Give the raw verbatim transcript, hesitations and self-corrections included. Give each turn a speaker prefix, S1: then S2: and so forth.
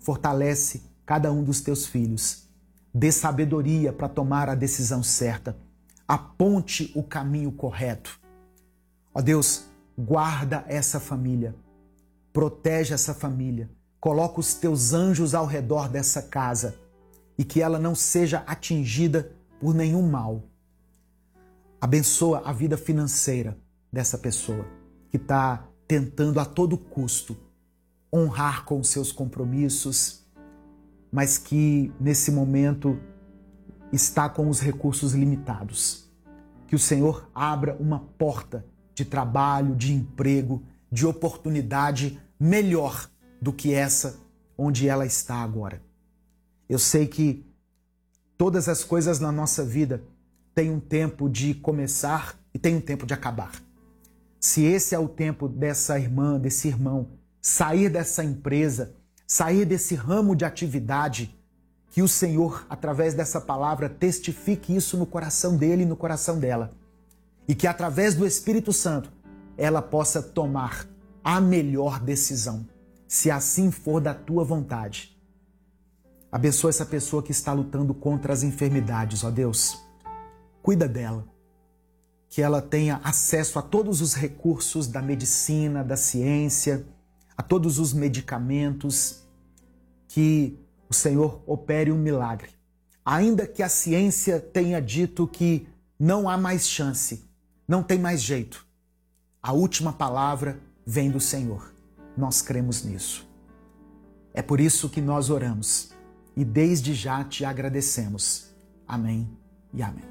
S1: fortalece cada um dos teus filhos. Dê sabedoria para tomar a decisão certa. Aponte o caminho correto. Ó Deus, guarda essa família. Protege essa família. Coloca os teus anjos ao redor dessa casa e que ela não seja atingida por nenhum mal. Abençoa a vida financeira dessa pessoa que está tentando a todo custo honrar com os seus compromissos, mas que nesse momento está com os recursos limitados. Que o Senhor abra uma porta de trabalho, de emprego, de oportunidade melhor do que essa onde ela está agora. Eu sei que todas as coisas na nossa vida têm um tempo de começar e tem um tempo de acabar. Se esse é o tempo dessa irmã, desse irmão, sair dessa empresa, sair desse ramo de atividade, que o Senhor, através dessa palavra, testifique isso no coração dele e no coração dela. E que através do Espírito Santo, ela possa tomar a melhor decisão, se assim for da tua vontade. Abençoa essa pessoa que está lutando contra as enfermidades, ó Deus. Cuida dela. Que ela tenha acesso a todos os recursos da medicina, da ciência, a todos os medicamentos, que o Senhor opere um milagre. Ainda que a ciência tenha dito que não há mais chance, não tem mais jeito, a última palavra vem do Senhor. Nós cremos nisso. É por isso que nós oramos e desde já te agradecemos. Amém e amém.